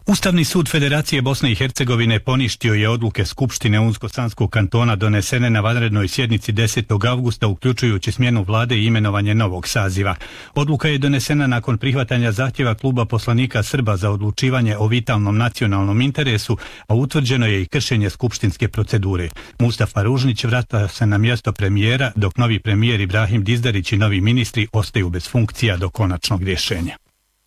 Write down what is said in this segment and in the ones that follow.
Ustavni sud Federacije Bosne i Hercegovine poništio je odluke Skupštine Unsko-Sanskog kantona donesene na vanrednoj sjednici 10. avgusta uključujući smjenu vlade i imenovanje novog saziva. Odluka je donesena nakon prihvatanja zahtjeva kluba poslanika Srba za odlučivanje o vitalnom nacionalnom interesu, a utvrđeno je i kršenje skupštinske procedure. Mustafa Ružnić vrata se na mjesto premijera, dok novi premijer Ibrahim Dizdarić i novi ministri ostaju bez funkcija do konačnog rješenja.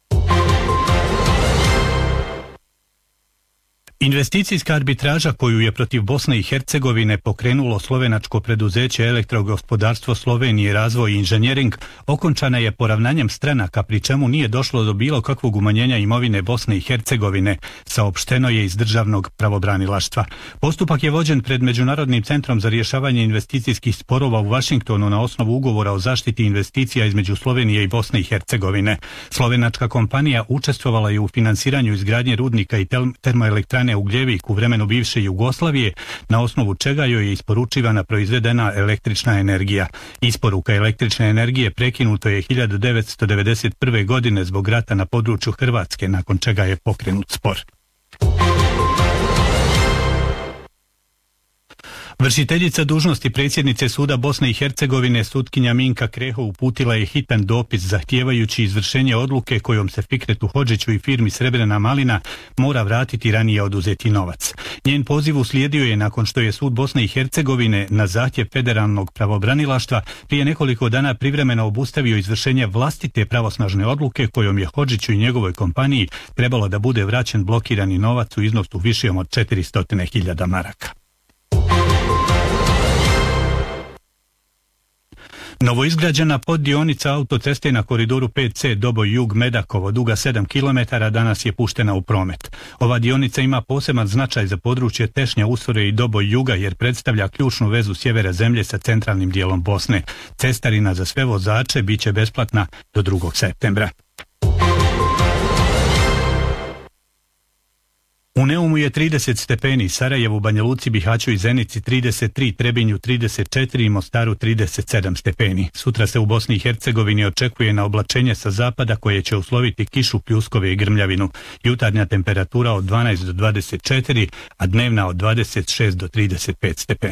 Investicijska arbitraža koju je protiv Bosne i Hercegovine pokrenulo slovenačko preduzeće Elektrogospodarstvo Slovenije, razvoj i inženjering okončana je poravnanjem stranaka, pri čemu nije došlo do bilo kakvog umanjenja imovine Bosne i Hercegovine, saopšteno je iz državnog pravobranilaštva. Postupak je vođen pred Međunarodnim centrom za rješavanje investicijskih sporova u Vašingtonu na osnovu ugovora o zaštiti investicija između Slovenije i Bosne i Hercegovine. Slovenačka kompanija učestvovala je u finansiranju izgradnje rudnika i termoelektrane Ugljevik u vremenu bivše Jugoslavije, na osnovu čega joj je isporučivana proizvedena električna energija. Isporuka električne energije prekinuto je 1991. godine zbog rata na području Hrvatske, nakon čega je pokrenut spor. Vršiteljica dužnosti predsjednice suda Bosne i Hercegovine, sutkinja Minka Kreho, uputila je hitan dopis zahtijevajući izvršenje odluke kojom se Fikretu Hodžiću i firmi Srebrena malina mora vratiti ranije oduzeti novac. Njen poziv uslijedio je nakon što je sud Bosne i Hercegovine na zahtjev federalnog pravobranilaštva prije nekoliko dana privremeno obustavio izvršenje vlastite pravosnažne odluke kojom je Hodžiću i njegovoj kompaniji trebalo da bude vraćen blokirani novac u iznosu višem od 400.000 maraka. Novoizgrađena poddionica autoceste na koridoru 5C Doboj Jug Medakovo, duga 7 km, danas je puštena u promet. Ova dionica ima poseban značaj za područje Tešnja, Usore i Doboj Juga jer predstavlja ključnu vezu sjevera zemlje sa centralnim dijelom Bosne. Cestarina za sve vozače bit će besplatna do 2. septembra. U Neumu je 30 stepeni, Sarajevu, Banja Luci, Bihaću i Zenici 33, Trebinju 34 i Mostaru 37 stepeni. Sutra se u Bosni i Hercegovini očekuje na oblačenje sa zapada koje će usloviti kišu, pljuskove i grmljavinu. Jutarnja temperatura od 12 do 24, a dnevna od 26 do 35 stepeni.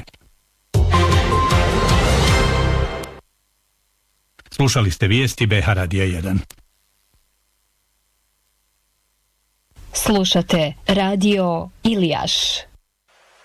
Slušali ste vijesti BH Radija 1. Slušate Radio Ilijaš.